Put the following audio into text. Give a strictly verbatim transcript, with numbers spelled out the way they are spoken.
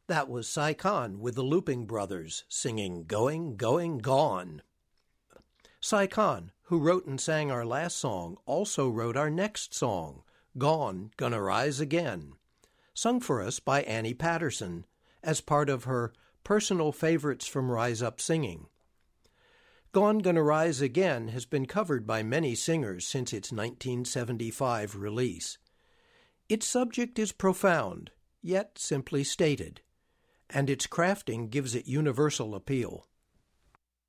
That was Cy Khan with the Looping Brothers singing Going, Going, Gone. Cy Khan, who wrote and sang our last song, also wrote our next song, Gone, Gonna Rise Again, sung for us by Annie Patterson as part of her Personal Favorites from Rise Up Singing. Gone, Gonna Rise Again has been covered by many singers since its nineteen seventy-five release. Its subject is profound, yet simply stated, and its crafting gives it universal appeal.